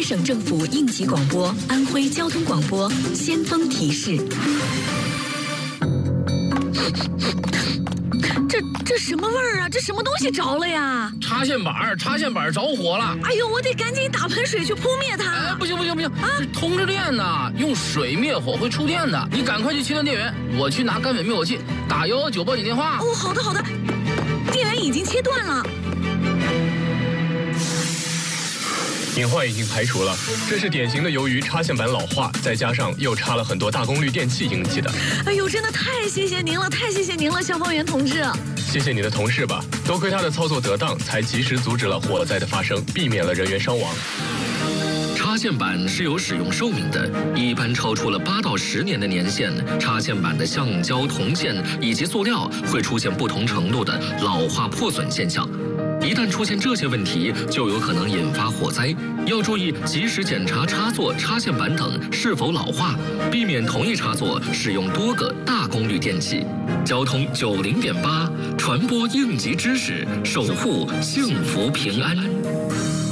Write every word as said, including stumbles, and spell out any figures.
徽省政府应急广播、安徽交通广播先锋提示。这这什么味儿啊？这什么东西着了呀？ 插线板，插线板着火了！ 哎呦，我得赶紧打盆水去扑灭它！ 哎，不行不行不行啊！是通着电的，用水灭火会触电的。你赶快去切断电源，我去拿干粉灭火器，打幺幺九报警电话。 哦，好的好的，电源已经切断了。 隐患已经排除了，这是典型的由于插线板老化，再加上又插了很多大功率电器引起的。 哎呦，真的太谢谢您了，太谢谢您了，消防员同志。 谢谢你的同事吧，多亏他的操作得当，才及时阻止了火灾的发生，避免了人员伤亡。 插线板是有使用寿命的，一般超出了八到十年的年限，插线板的橡胶、铜线以及塑料会出现不同程度的老化破损现象。一旦出现这些问题，就有可能引发火灾。要注意及时检查插座、插线板等是否老化，避免同一插座使用多个大功率电器。交通九零点八，传播应急知识，守护幸福平安。